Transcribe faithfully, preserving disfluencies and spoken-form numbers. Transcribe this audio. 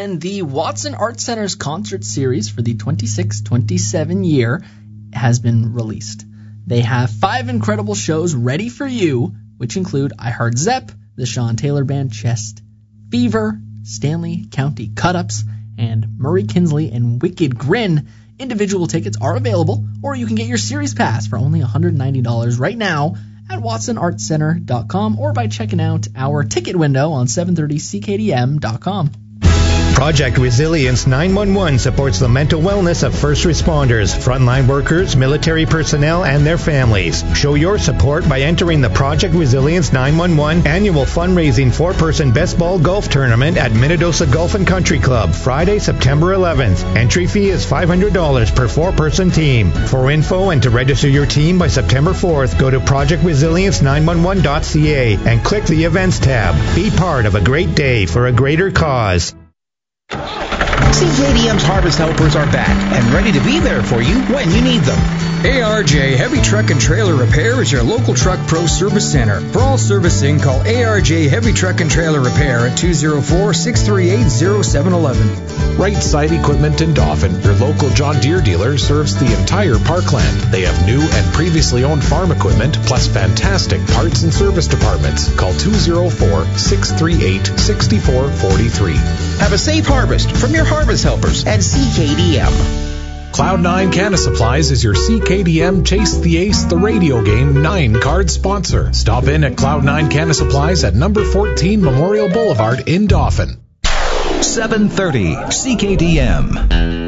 and the Watson Art Center's concert series for the twenty-six twenty-seven year has been released. They have five incredible shows ready for you, which include I Heart Zepp, the Sean Taylor Band, Chest Fever, Stanley County Cut-Ups, and Murray Kinsley and Wicked Grin. Individual tickets are available, or you can get your series pass for only one hundred ninety dollars right now at watson art center dot com or by checking out our ticket window on seven thirty C K D M dot com. Project Resilience nine one one supports the mental wellness of first responders, frontline workers, military personnel, and their families. Show your support by entering the Project Resilience nine one one annual fundraising four-person best ball golf tournament at Minnedosa Golf and Country Club, Friday, September eleventh. Entry fee is five hundred dollars per four-person team. For info and to register your team by September fourth, go to project resilience nine one one dot c a and click the Events tab. Be part of a great day for a greater cause. C K D M's Harvest Helpers are back and ready to be there for you when you need them. A R J Heavy Truck and Trailer Repair is your local Truck Pro Service Center. For all servicing, call A R J Heavy Truck and Trailer Repair at two oh four, six three eight, oh seven one one. Right Side Equipment in Dauphin, your local John Deere dealer, serves the entire parkland. They have new and previously owned farm equipment, plus fantastic parts and service departments. Call two oh four, six three eight, six four four three. Have a safe harvest from your Harvest Helpers at C K D M. Cloud nine Canna Supplies is your C K D M Chase the Ace the radio game nine card sponsor. Stop in at Cloud nine Canna Supplies at number fourteen Memorial Boulevard in Dauphin. seven thirty C K D M.